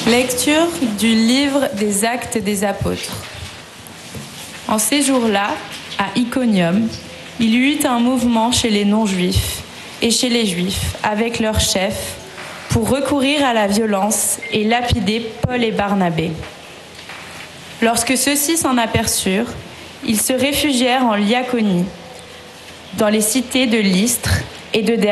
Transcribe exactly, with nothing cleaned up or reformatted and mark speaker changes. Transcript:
Speaker 1: Lecture du livre des Actes des Apôtres. En ces jours-là, à Iconium, il y eut un mouvement chez les non-juifs et chez les juifs, avec leurs chefs, pour recourir à la violence et lapider Paul et Barnabé. Lorsque ceux-ci s'en aperçurent, ils se réfugièrent en Lyaconie, dans les cités de Lystre et de Derbe.